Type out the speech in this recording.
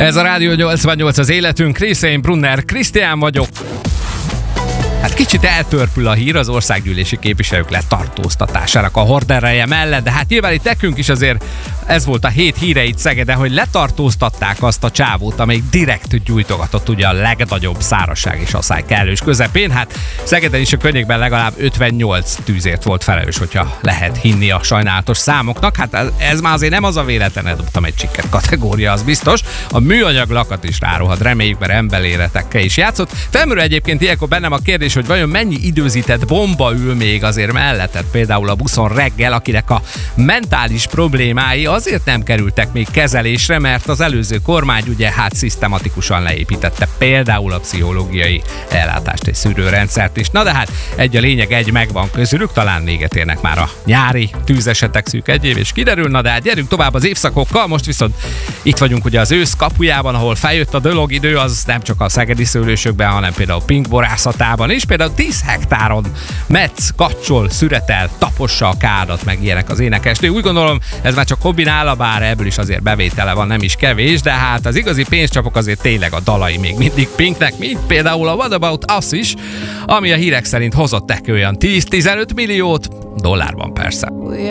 Ez a Rádió 88 az életünk, részén Brunner Krisztián vagyok. Hát kicsit eltörpül a hír az országgyűlési képviselők letartóztatásának a hordereje mellett, de hát nyilván itt nekünk is azért ez volt a hét híre itt Szegeden, hogy letartóztatták azt a csávót, amelyik direkt gyújtogatott ugye a legnagyobb szárazság és asszály kellős közepén. Hát Szegeden is a környékben legalább 58 tűzért volt felelős, hogyha lehet hinni a sajnálatos számoknak. Hát ez már azért nem az a véletlen, dobtam egy csikket kategória, az biztos. A műanyag lakat is rárohad, reméljük, mert emberéletekkel is játszott. Felmerül egyébként ilyenkor bennem a kérdés, hogy vajon mennyi időzített bomba ül még azért melletted, például a buszon reggel, akinek a mentális problémái azért nem kerültek még kezelésre, mert az előző kormány ugye hát szisztematikusan leépítette például a pszichológiai ellátást és szűrőrendszert is. Na de hát egy a lényeg, egy megvan közülük, talán véget érnek már a nyári tűzesetek, szűk egy év, és kiderül. Na de hát gyerünk tovább az évszakokkal, most viszont itt vagyunk ugye az ősz kapujában, ahol feljött a dolog idő, az nem csak a szegedi szőlősökben, hanem például Pink borászatában is, például 10 hektáron metsz, kacsol, szüretel, tapossa a kádat, meg ilyenek az énekesnő. Úgy gondolom, ez már csak hobbinála, bár ebből is azért bevétele van, nem is kevés, de hát az igazi pénzcsapok azért tényleg a dalai még mindig Pinknek, mint például a What About Us is, ami a hírek szerint hozott neki olyan 10-15 milliót, dollárban persze.